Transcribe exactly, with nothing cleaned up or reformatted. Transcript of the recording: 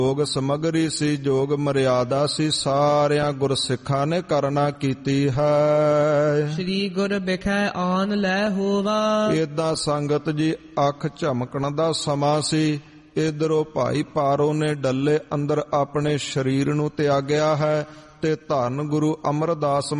ਜੋਗ ਸਮਗਰੀ ਸੀ, ਜੋਗ ਮਰਿਆਦਾ ਸੀ, ਸਾਰਿਆਂ ਗੁਰ ਸਿੱਖਾਂ ਨੇ ਕਰਨਾ ਕੀਤੀ ਹੈ। ਸ਼੍ਰੀ ਗੁਰ ਬਿਖੈ ਆਨ ਲੈ ਹੋਵਾ। ਏਦਾਂ ਸੰਗਤ ਜੀ ਅੱਖ ਝਮਕਣ ਦਾ ਸਮਾਂ ਸੀ। ਇਧਰੋਂ ਭਾਈ ਪਾਰੋ ਨੇ ਡੱਲੇ ਅੰਦਰ ਆਪਣੇ ਸਰੀਰ ਨੂੰ ਤਿਆਗਿਆ ਹੈ ਤੇ ਧੰਨ ਗੁਰੂ ਅਮਰਦਾਸ